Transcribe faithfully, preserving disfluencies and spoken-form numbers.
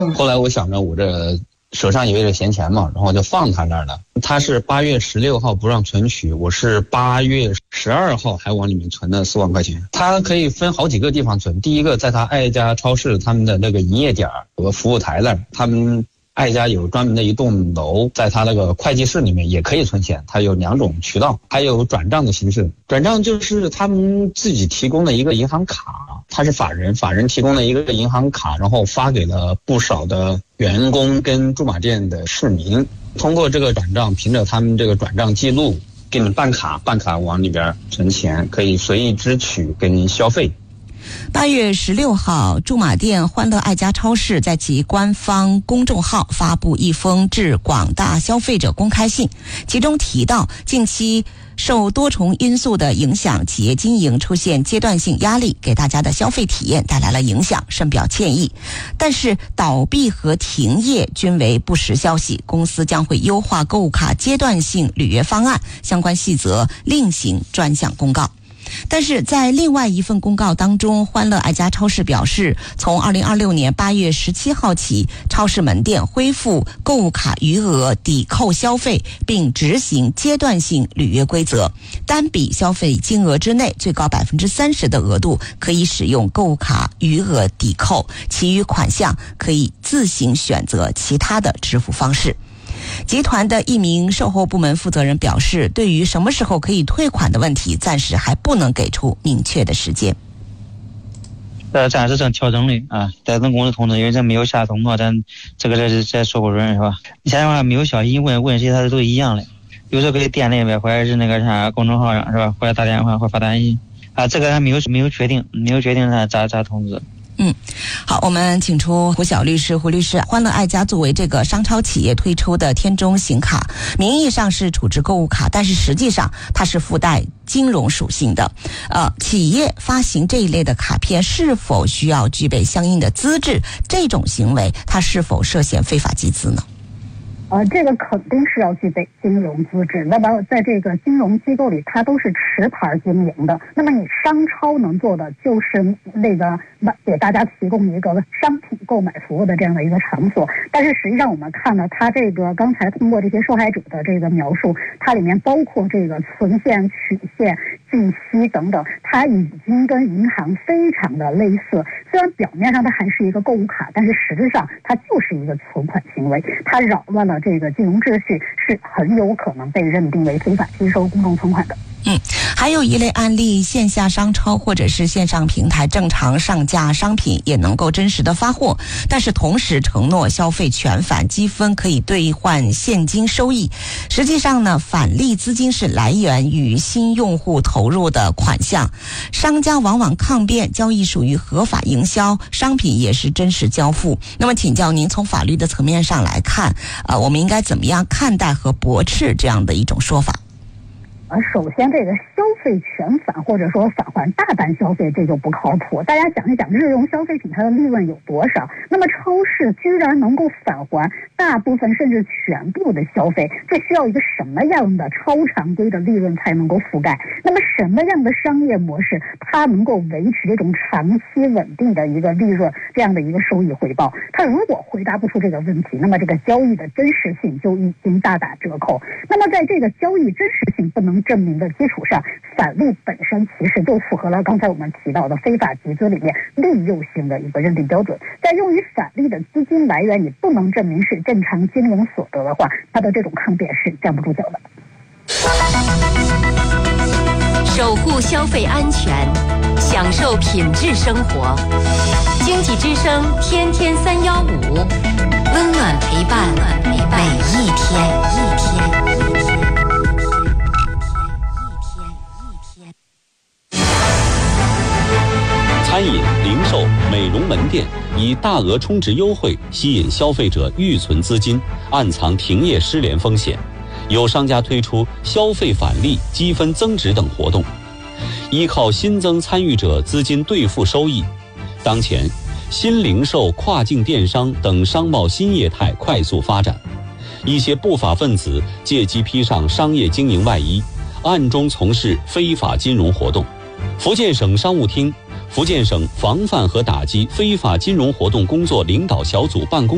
后来我想着我这手上有一点闲钱嘛，然后就放他那儿了。他是八月十六号不让存取，我是八月十二号还往里面存了四万块钱。他可以分好几个地方存，第一个在他爱家超市他们的那个营业点有个服务台那儿，他们爱家有专门的一栋楼，在他那个会计室里面也可以存钱，他有两种渠道，还有转账的形式。转账就是他们自己提供的一个银行卡，他是法人，法人提供了一个银行卡，然后发给了不少的员工跟驻马店的市民，通过这个转账，凭着他们这个转账记录给你办卡，办卡往里边存钱，可以随意支取跟消费。 八月十六号，驻马店欢乐爱家超市在其官方公众号发布一封致广大消费者公开信，其中提到近期受多重因素的影响，企业经营出现阶段性压力，给大家的消费体验带来了影响，深表歉意。但是倒闭和停业均为不实消息，公司将会优化购物卡阶段性履约方案，相关细则另行专项公告。但是在另外一份公告当中，欢乐爱家超市表示，从二零二六年八月十七号起，超市门店恢复购物卡余额抵扣消费，并执行阶段性履约规则。单笔消费金额之内，最高百分之三十的额度可以使用购物卡余额抵扣，其余款项可以自行选择其他的支付方式。集团的一名售后部门负责人表示，对于什么时候可以退款的问题，暂时还不能给出明确的时间。 呃，暂时正调整的啊，在等公司通知，因为这没有下通知，咱这个这这说不准是吧？现在话没有消息，问问谁他都一样的，有时候给店里边或者是那个啥公众号上是吧，或者打电话或发短信啊，这个还没有没有确定，没有确定他咋咋通知。 嗯，好，我们请出胡晓律师。胡律师，欢乐爱家作为这个商超企业推出的天中行卡，名义上是储值购物卡，但是实际上它是附带金融属性的。呃，企业发行这一类的卡片是否需要具备相应的资质？这种行为它是否涉嫌非法集资呢？ 呃，这个肯定是要具备金融资质。那么在这个金融机构里，它都是持牌经营的。那么你商超能做的就是那个给大家提供一个商品购买服务的这样的一个场所。但是实际上我们看到，它这个刚才通过这些受害者的这个描述，它里面包括这个存现、取现、计息等等，它已经跟银行非常的类似。虽然表面上它还是一个购物卡，但是实质上它就是一个存款行为，它扰乱了这个金融秩序，是很有可能被认定为非法吸收公众存款的。 嗯，还有一类案例，线下商超或者是线上平台正常上架商品，也能够真实的发货，但是同时承诺消费全返，积分可以兑换现金收益。实际上呢，返利资金是来源于新用户投入的款项，商家往往抗辩交易属于合法营销，商品也是真实交付。那么请教您，从法律的层面上来看，呃，我们应该怎么样看待和驳斥这样的一种说法？ 呃，首先这个消费全返或者说返还大半消费，这就不靠谱。大家想一想，日用消费品它的利润有多少？那么超市居然能够返还大部分甚至全部的消费，这需要一个什么样的超常规的利润才能够覆盖？那么什么样的商业模式它能够维持这种长期稳定的一个利润，这样的一个收益回报？它如果回答不出这个问题，那么这个交易的真实性就已经大打折扣。那么在这个交易真实性不能证明的基础上，返利本身其实就符合了刚才我们提到的非法集资里面利诱性的一个认定标准。在用于返利的资金来源你不能证明是正常金融所得的话，它的这种抗辩是站不住脚的。 守护消费安全，享受品质生活。经济之声天天三幺五，温暖陪伴每一天。一天。 餐饮、零售、美容门店以大额充值优惠吸引消费者预存资金，暗藏停业失联风险。有商家推出消费返利、积分增值等活动，依靠新增参与者资金兑付收益。当前，新零售、跨境电商等商贸新业态快速发展，一些不法分子借机披上商业经营外衣，暗中从事非法金融活动。福建省商务厅、福建省防范和打击非法金融活动工作领导小组办公